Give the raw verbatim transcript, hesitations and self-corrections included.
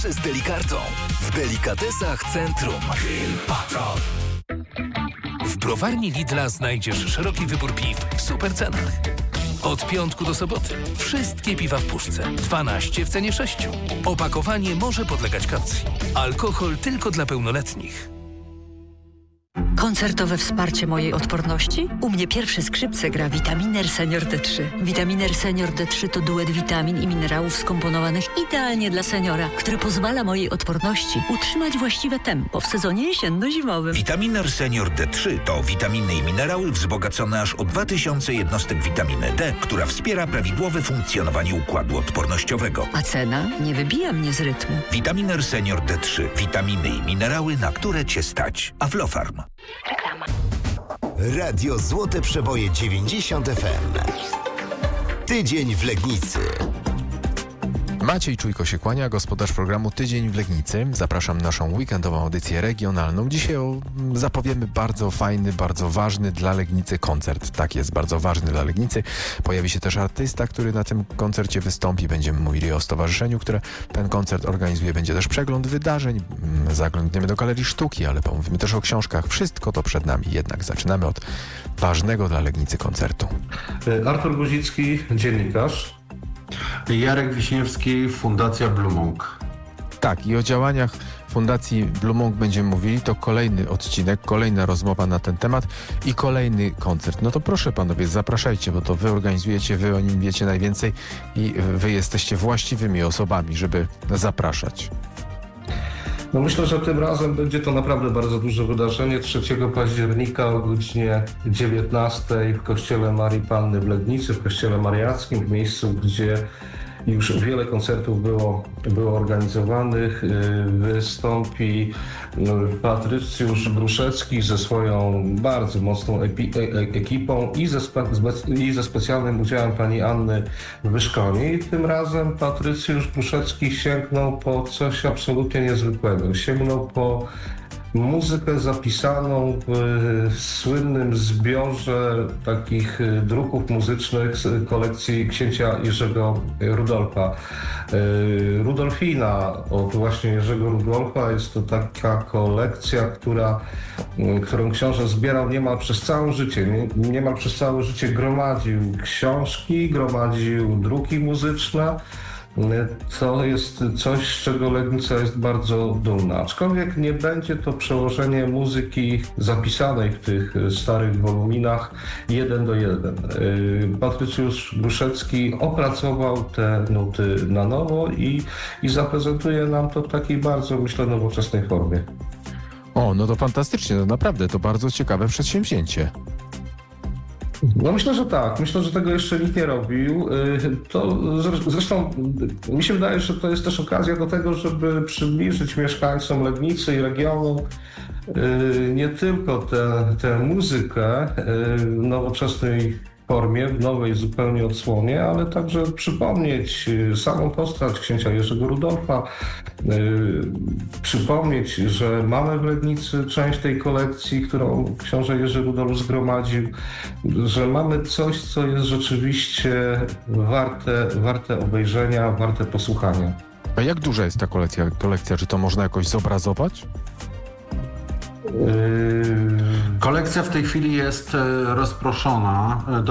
Z Delikartą. W delikatesach Centrum. Grill Patrol. W browarni Lidla znajdziesz szeroki wybór piw w super cenach. Od piątku do soboty wszystkie piwa w puszce. dwanaście w cenie sześciu. Opakowanie może podlegać kaucji. Alkohol tylko dla pełnoletnich. Koncertowe wsparcie mojej odporności? U mnie pierwsze skrzypce gra Vitaminer Senior D trzy. Vitaminer Senior D trzy to duet witamin i minerałów skomponowanych idealnie dla seniora, który pozwala mojej odporności utrzymać właściwe tempo w sezonie jesienno-zimowym. Vitaminer Senior D trzy to witaminy i minerały wzbogacone aż o dwa tysiące jednostek witaminy D, która wspiera prawidłowe funkcjonowanie układu odpornościowego. A cena nie wybija mnie z rytmu. Vitaminer Senior D trzy. Witaminy i minerały, na które Cię stać. Aflofarm. Reklama. Radio Złote Przeboje dziewięćdziesiąt F M. Tydzień w Legnicy. Maciej Czujko się kłania, gospodarz programu Tydzień w Legnicy. Zapraszam na naszą weekendową audycję regionalną. Dzisiaj o, zapowiemy bardzo fajny, bardzo ważny dla Legnicy koncert. Tak jest, bardzo ważny dla Legnicy. Pojawi się też artysta, który na tym koncercie wystąpi. Będziemy mówili o stowarzyszeniu, które ten koncert organizuje. Będzie też przegląd wydarzeń. Zaglądniemy do Galerii Sztuki, ale pomówimy też o książkach. Wszystko to przed nami. Jednak zaczynamy od ważnego dla Legnicy koncertu. Artur Guzicki, dziennikarz. Jarek Wiśniewski, Fundacja Blue Monk. Tak, i o działaniach Fundacji Blue Monk będziemy mówili. To kolejny odcinek, kolejna rozmowa na ten temat i kolejny koncert. No to proszę panowie, zapraszajcie, bo to wy organizujecie, wy o nim wiecie najwięcej i wy jesteście właściwymi osobami, żeby zapraszać. No myślę, że tym razem będzie to naprawdę bardzo duże wydarzenie. trzeciego października o godzinie dziewiętnastej w kościele Marii Panny w Legnicy, w kościele mariackim, w miejscu, gdzie już wiele koncertów było, było organizowanych. Wystąpi Patrycjusz Gruszecki ze swoją bardzo mocną epi- e- ekipą i ze, spe- i ze specjalnym udziałem pani Anny Wyszkoni. Tym razem Patrycjusz Gruszecki sięgnął po coś absolutnie niezwykłego. Sięgnął po muzykę zapisaną w słynnym zbiorze takich druków muzycznych z kolekcji księcia Jerzego Rudolfa. Rudolfina od właśnie Jerzego Rudolfa jest to taka kolekcja, która, którą książę zbierał niemal przez całe życie. Niemal przez całe życie gromadził książki, gromadził druki muzyczne. To jest coś, z czego Legnica jest bardzo dumna. Aczkolwiek nie będzie to przełożenie muzyki zapisanej w tych starych woluminach jeden do jeden. Patrycjusz Gruszecki opracował te nuty na nowo i, i zaprezentuje nam to w takiej bardzo, myślę, nowoczesnej formie. O, no to fantastycznie, to naprawdę, to bardzo ciekawe przedsięwzięcie. No myślę, że tak. Myślę, że tego jeszcze nikt nie robił. To zresztą mi się wydaje, że to jest też okazja do tego, żeby przybliżyć mieszkańcom Legnicy i regionu nie tylko tę, tę muzykę w nowoczesnej formie, w nowej zupełnie odsłonie, ale także przypomnieć samą postać księcia Jerzego Rudolfa, yy, przypomnieć, że mamy w Legnicy część tej kolekcji, którą książę Jerzy Rudolf zgromadził, że mamy coś, co jest rzeczywiście warte, warte obejrzenia, warte posłuchania. A jak duża jest ta kolekcja? kolekcja? Czy to można jakoś zobrazować? Kolekcja w tej chwili jest rozproszona.